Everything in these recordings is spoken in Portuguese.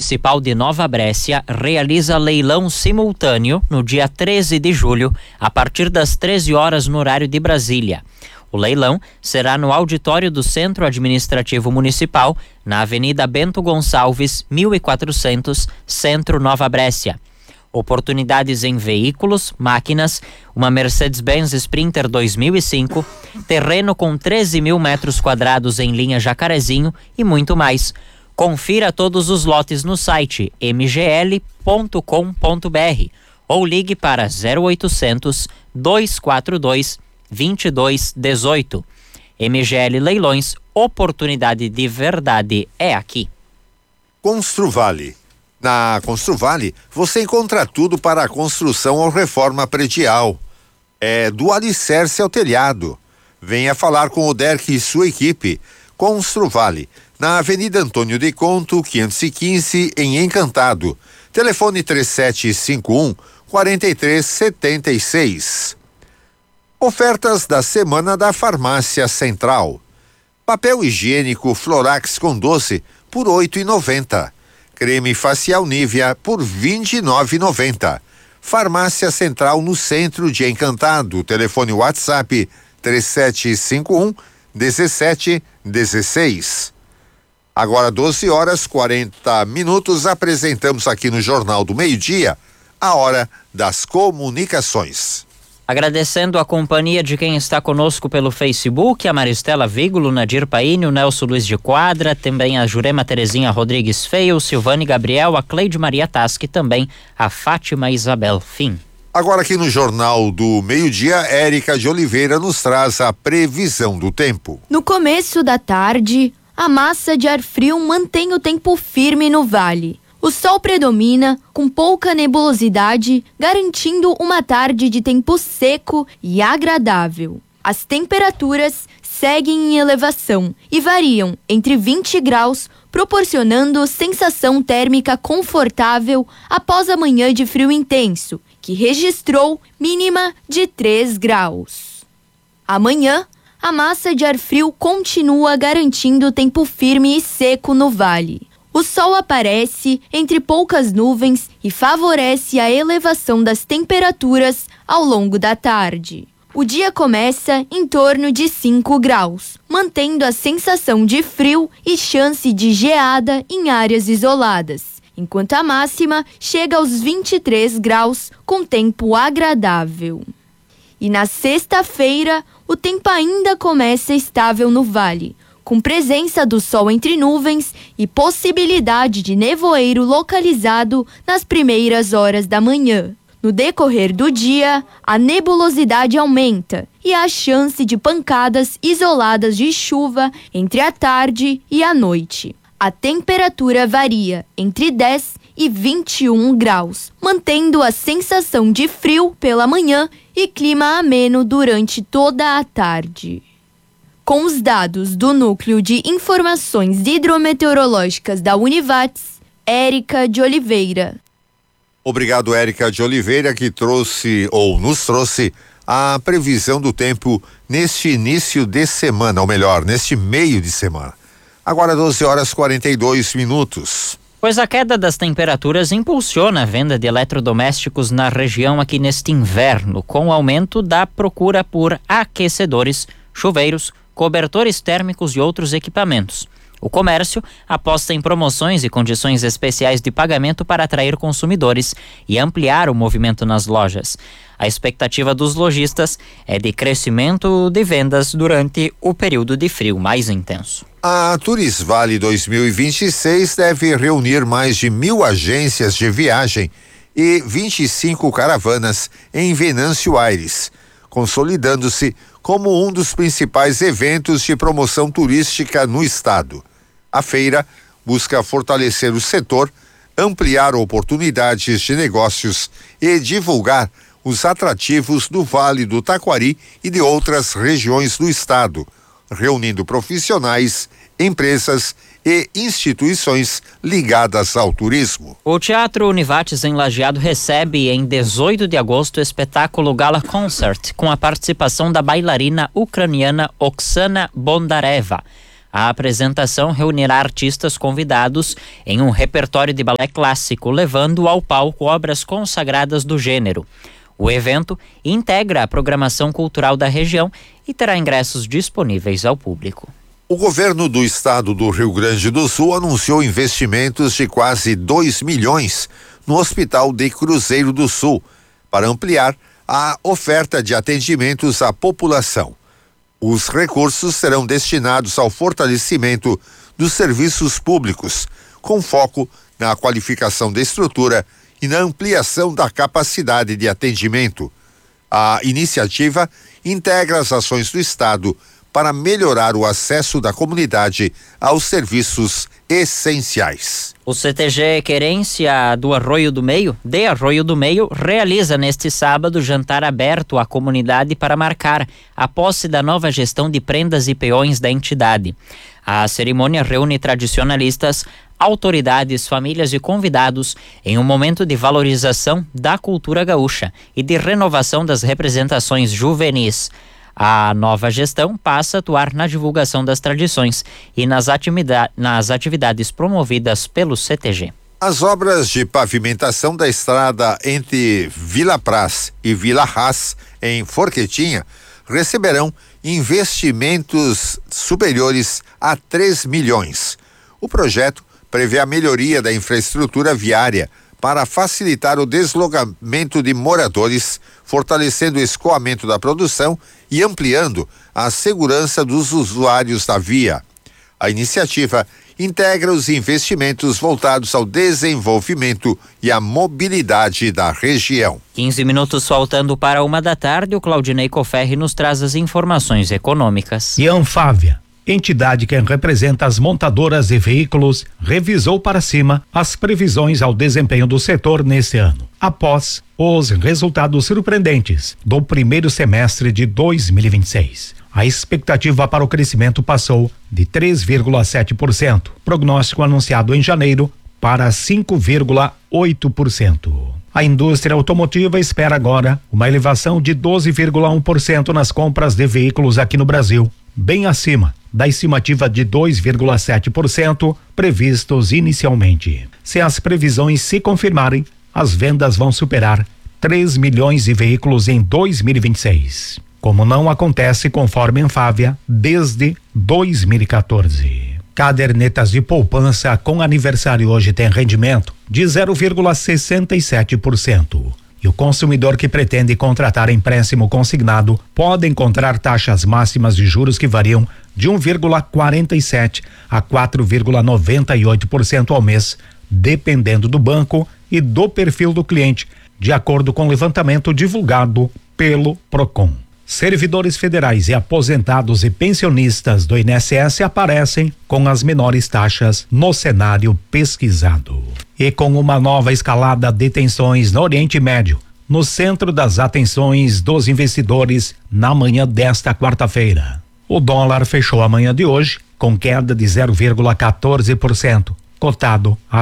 Municipal de Nova Brécia realiza leilão simultâneo no dia 13 de julho, a partir das 13 horas no horário de Brasília. O leilão será no auditório do Centro Administrativo Municipal, na Avenida Bento Gonçalves, 1400, Centro Nova Brécia. Oportunidades em veículos, máquinas, uma Mercedes-Benz Sprinter 2005, terreno com 13 mil metros quadrados em linha Jacarezinho e muito mais. Confira todos os lotes no site mgl.com.br ou ligue para 0800 242 2218. MGL Leilões, oportunidade de verdade é aqui. Construvale. Na Construvale, você encontra tudo para a construção ou reforma predial. Do alicerce ao telhado. Venha falar com o Derek e sua equipe. Construvale, na Avenida Antônio de Conto, 515, em Encantado. Telefone 3751-4376. Ofertas da semana da Farmácia Central. Papel higiênico Florax com doce por R$ 8,90. Creme facial Nivea por R$ 29,90. Farmácia Central no centro de Encantado. Telefone WhatsApp 3751-1716. Agora 12h40, apresentamos aqui no Jornal do Meio-Dia a Hora das Comunicações. Agradecendo a companhia de quem está conosco pelo Facebook, a Maristela Vígulo, Nadir Paine, o Nelson Luiz de Quadra, também a Jurema Terezinha Rodrigues Feio, Silvane Gabriel, a Cleide Maria Tasque, também a Fátima Isabel Fim. Agora aqui no Jornal do Meio-Dia, Érica de Oliveira nos traz a previsão do tempo. No começo da tarde, a massa de ar frio mantém o tempo firme no vale. O sol predomina, com pouca nebulosidade, garantindo uma tarde de tempo seco e agradável. As temperaturas seguem em elevação e variam entre 20 graus, proporcionando sensação térmica confortável após a manhã de frio intenso, que registrou mínima de 3 graus. Amanhã, a massa de ar frio continua garantindo tempo firme e seco no vale. O sol aparece entre poucas nuvens e favorece a elevação das temperaturas ao longo da tarde. O dia começa em torno de 5 graus, mantendo a sensação de frio e chance de geada em áreas isoladas, enquanto a máxima chega aos 23 graus com tempo agradável. E na sexta-feira, o tempo ainda começa estável no vale, com presença do sol entre nuvens e possibilidade de nevoeiro localizado nas primeiras horas da manhã. No decorrer do dia, a nebulosidade aumenta e há chance de pancadas isoladas de chuva entre a tarde e a noite. A temperatura varia entre 10 e 21 graus, mantendo a sensação de frio pela manhã e clima ameno durante toda a tarde. Com os dados do Núcleo de Informações Hidrometeorológicas da Univates, Érica de Oliveira. Obrigado, Érica de Oliveira, que nos trouxe a previsão do tempo neste início de semana, ou melhor, neste meio de semana. Agora 12h42. Pois a queda das temperaturas impulsiona a venda de eletrodomésticos na região aqui neste inverno, com o aumento da procura por aquecedores, chuveiros, cobertores térmicos e outros equipamentos. O comércio aposta em promoções e condições especiais de pagamento para atrair consumidores e ampliar o movimento nas lojas. A expectativa dos lojistas é de crescimento de vendas durante o período de frio mais intenso. A Turisvale 2026 deve reunir mais de 1.000 agências de viagem e 25 caravanas em Venâncio Aires, consolidando-se como um dos principais eventos de promoção turística no estado. A feira busca fortalecer o setor, ampliar oportunidades de negócios e divulgar os atrativos do Vale do Taquari e de outras regiões do estado, reunindo profissionais, empresas e instituições ligadas ao turismo. O Teatro Univates em Lajeado recebe em 18 de agosto o espetáculo Gala Concert, com a participação da bailarina ucraniana Oksana Bondareva. A apresentação reunirá artistas convidados em um repertório de balé clássico, levando ao palco obras consagradas do gênero. O evento integra a programação cultural da região e terá ingressos disponíveis ao público. O governo do estado do Rio Grande do Sul anunciou investimentos de quase 2 milhões no Hospital de Cruzeiro do Sul para ampliar a oferta de atendimentos à população. Os recursos serão destinados ao fortalecimento dos serviços públicos, com foco na qualificação da estrutura e na ampliação da capacidade de atendimento. A iniciativa integra as ações do estado para melhorar o acesso da comunidade aos serviços essenciais. O CTG Querência de Arroio do Meio, realiza neste sábado jantar aberto à comunidade para marcar a posse da nova gestão de prendas e peões da entidade. A cerimônia reúne tradicionalistas, autoridades, famílias e convidados em um momento de valorização da cultura gaúcha e de renovação das representações juvenis. A nova gestão passa a atuar na divulgação das tradições e nas atividades promovidas pelo CTG. As obras de pavimentação da estrada entre Vila Praz e Vila Haas, em Forquetinha, receberão investimentos superiores a 3 milhões. O projeto prevê a melhoria da infraestrutura viária para facilitar o deslocamento de moradores, fortalecendo o escoamento da produção e ampliando a segurança dos usuários da via. A iniciativa integra os investimentos voltados ao desenvolvimento e à mobilidade da região. 15 minutos faltando para 1h, o Claudinei Coferri nos traz as informações econômicas. E a Anfávia, entidade que representa as montadoras de veículos, revisou para cima as previsões ao desempenho do setor neste ano, após os resultados surpreendentes do primeiro semestre de 2026. A expectativa para o crescimento passou de 3,7%, prognóstico anunciado em janeiro, para 5,8%. A indústria automotiva espera agora uma elevação de 12,1% nas compras de veículos aqui no Brasil, bem acima da estimativa de 2,7% previstos inicialmente. Se as previsões se confirmarem, as vendas vão superar 3 milhões de veículos em 2026, como não acontece conforme a Anfávia desde 2014. Cadernetas de poupança com aniversário hoje tem rendimento de 0,67%. E o consumidor que pretende contratar empréstimo consignado pode encontrar taxas máximas de juros que variam de 1,47% a 4,98% ao mês, dependendo do banco e do perfil do cliente, de acordo com o levantamento divulgado pelo Procon. Servidores federais e aposentados e pensionistas do INSS aparecem com as menores taxas no cenário pesquisado. E com uma nova escalada de tensões no Oriente Médio, no centro das atenções dos investidores na manhã desta quarta-feira. O dólar fechou a manhã de hoje com queda de 0,14%, cotado a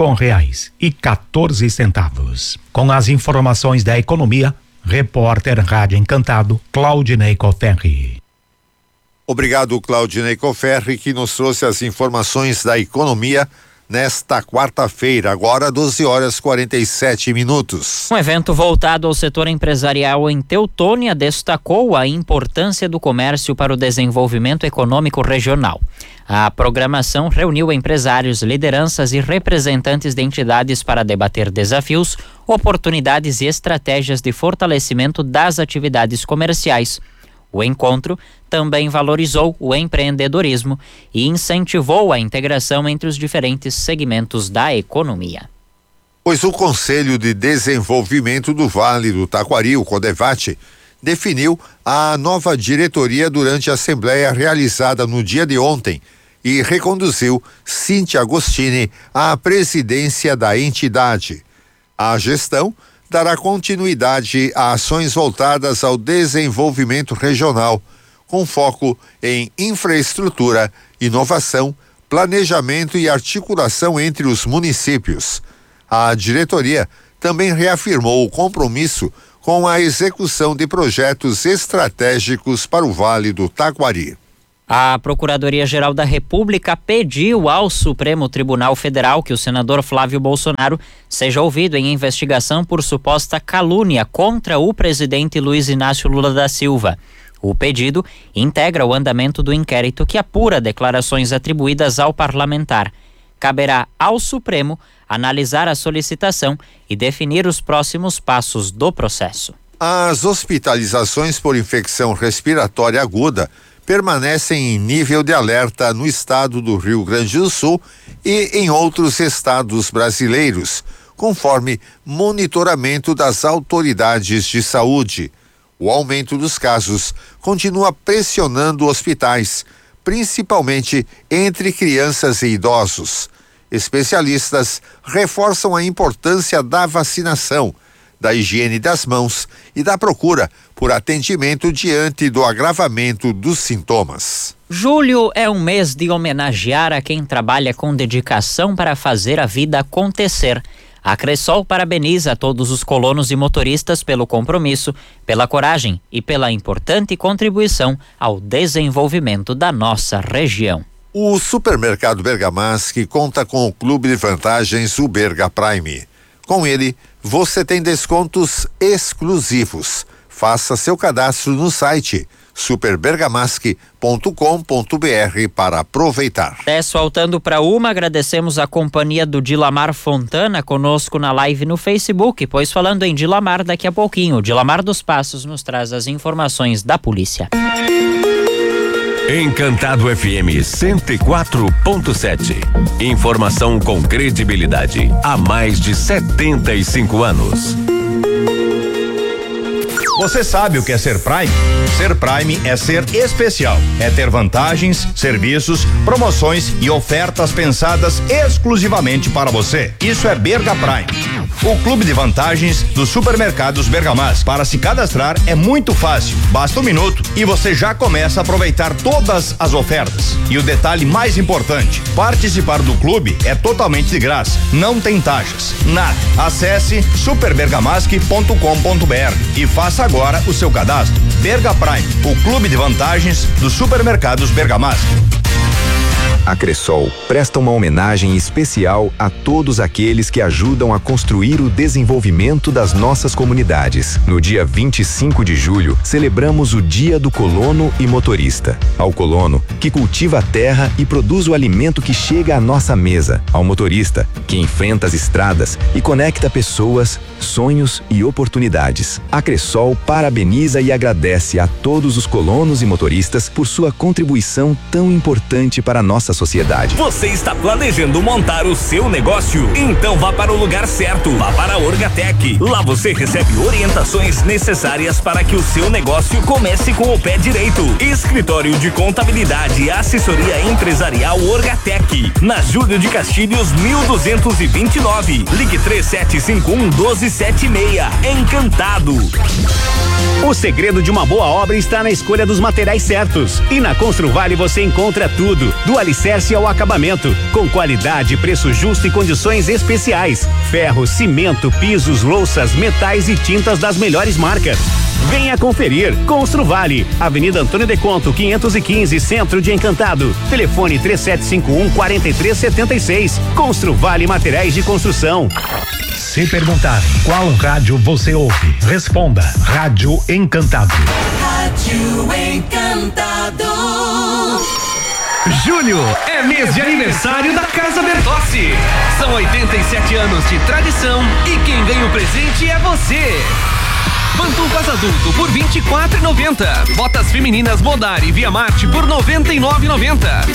R$5,14. Com as informações da economia, repórter Rádio Encantado, Claudinei Coferri. Obrigado, Claudinei Coferri, que nos trouxe as informações da economia nesta quarta-feira, agora 12h47. Um evento voltado ao setor empresarial em Teutônia destacou a importância do comércio para o desenvolvimento econômico regional. A programação reuniu empresários, lideranças e representantes de entidades para debater desafios, oportunidades e estratégias de fortalecimento das atividades comerciais. O encontro também valorizou o empreendedorismo e incentivou a integração entre os diferentes segmentos da economia. Pois o Conselho de Desenvolvimento do Vale do Taquari, o CODEVAT, definiu a nova diretoria durante a assembleia realizada no dia de ontem e reconduziu Cíntia Agostini à presidência da entidade. A gestão dará continuidade a ações voltadas ao desenvolvimento regional, com foco em infraestrutura, inovação, planejamento e articulação entre os municípios. A diretoria também reafirmou o compromisso com a execução de projetos estratégicos para o Vale do Taquari. A Procuradoria-Geral da República pediu ao Supremo Tribunal Federal que o senador Flávio Bolsonaro seja ouvido em investigação por suposta calúnia contra o presidente Luiz Inácio Lula da Silva. O pedido integra o andamento do inquérito que apura declarações atribuídas ao parlamentar. Caberá ao Supremo analisar a solicitação e definir os próximos passos do processo. As hospitalizações por infecção respiratória aguda permanecem em nível de alerta no estado do Rio Grande do Sul e em outros estados brasileiros, conforme monitoramento das autoridades de saúde. O aumento dos casos continua pressionando hospitais, principalmente entre crianças e idosos. Especialistas reforçam a importância da vacinação, da higiene das mãos e da procura por atendimento diante do agravamento dos sintomas. Julho é um mês de homenagear a quem trabalha com dedicação para fazer a vida acontecer. A Cressol parabeniza todos os colonos e motoristas pelo compromisso, pela coragem e pela importante contribuição ao desenvolvimento da nossa região. O supermercado Bergamasque conta com o clube de vantagens o Berga Prime. Com ele, você tem descontos exclusivos. Faça seu cadastro no site superbergamasque.com.br para aproveitar. 10 faltando para 1, agradecemos a companhia do Dilamar Fontana conosco na live no Facebook, pois falando em Dilamar, daqui a pouquinho, o Dilamar dos Passos nos traz as informações da polícia. Encantado FM 104.7. Informação com credibilidade há mais de 75 anos. Você sabe o que é ser Prime? Ser Prime é ser especial. É ter vantagens, serviços, promoções e ofertas pensadas exclusivamente para você. Isso é Berga Prime, o clube de vantagens dos supermercados Bergamasque. Para se cadastrar é muito fácil. Basta 1 minuto e você já começa a aproveitar todas as ofertas. E o detalhe mais importante: participar do clube é totalmente de graça. Não tem taxas, nada. Acesse superbergamasque.com.br e faça agora o seu cadastro. Berga Prime, o clube de vantagens dos supermercados Bergamasque. A Cressol presta uma homenagem especial a todos aqueles que ajudam a construir o desenvolvimento das nossas comunidades. No dia 25 de julho, celebramos o Dia do Colono e Motorista. Ao colono, que cultiva a terra e produz o alimento que chega à nossa mesa. Ao motorista, que enfrenta as estradas e conecta pessoas, sonhos e oportunidades. A Cressol parabeniza e agradece a todos os colonos e motoristas por sua contribuição tão importante para a nossa sociedade. Você está planejando montar o seu negócio? Então vá para o lugar certo. Vá para a Orgatec. Lá você recebe orientações necessárias para que o seu negócio comece com o pé direito. Escritório de Contabilidade e Assessoria Empresarial Orgatec. Na Júlio de Castilhos 1229. Ligue 3751-1276. Encantado. O segredo de uma boa obra está na escolha dos materiais certos. E na Construvale você encontra tudo, do alicerce ao acabamento, com qualidade, preço justo e condições especiais. Ferro, cimento, pisos, louças, metais e tintas das melhores marcas. Venha conferir. Construvale, Avenida Antônio de Conto, 515, Centro de Encantado. Telefone 3751-4376. Construvale Materiais de Construção. Se perguntarem qual rádio você ouve, responda: Rádio Encantado. Rádio Encantado. Julho é mês de aniversário da Casa Bertossi. São 87 anos de tradição e quem ganha o presente é você. Pantufas adulto por R$ 24,90. Botas femininas Modari Via Marte por R$ 99,90.